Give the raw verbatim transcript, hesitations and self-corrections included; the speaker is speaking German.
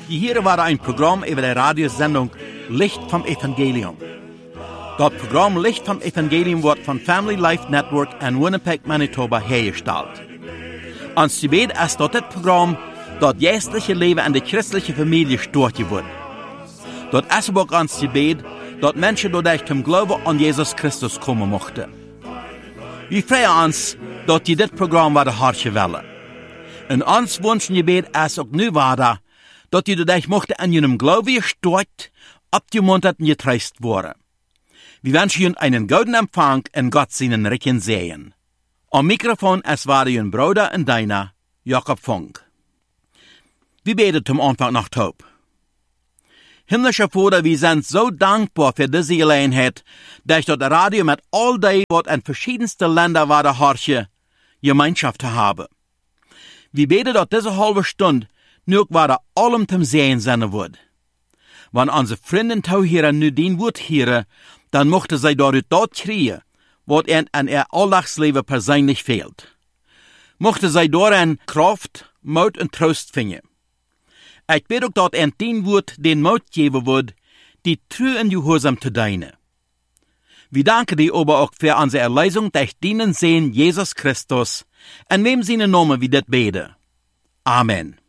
Hier war ein Programm über die Radiosendung Licht vom Evangelium. Das Programm Licht vom Evangelium wird von Family Life Network in Winnipeg, Manitoba hergestellt. Ons gebed ist, dass das Programm das geistliche Leben in der christlichen Familie stärken wird. Das ist auch uns gebet, dass Menschen dadurch zum Glauben an Jesus Christus kommen mochten. Wir freuen uns, dass die das Programm weiter hartje wollen. Und uns wünschen gebet ist auch nu weiter, dass die dadurch mochten an ihrem Glauben gestärkt, abgemuntert und getröstet worden. Wir wünschen Ihnen einen guten Empfang in Gott seinen Recken sehen. Am Mikrofon es war Ihr Bruder und deiner, Jakob Funk. Wir beten zum Anfang noch taub. Himmlischer Vater, wir sind so dankbar für diese Gelegenheit, dass das Radio mit all dem, was in verschiedensten Ländern war, der Harche, Gemeinschaft haben. Wir beten, dass diese halbe Stunde nur war allem zum Sehen sein wird. Wenn unsere Freunde hier nu den Wort hören, dann mochte sie dort dort kriegen, was ihnen an ihr Alltagsleben persönlich fehlt. Mochte sie darin Kraft, Mut und Trost finden. Ich bete auch, dass ihnen den Wort den Mut geben wird, die treu und gehorsam zu dienen. Wir danken dir aber auch für unsere Erlösung durch den Sehen Jesus Christus, in wem seine Namen wir das beten. Amen.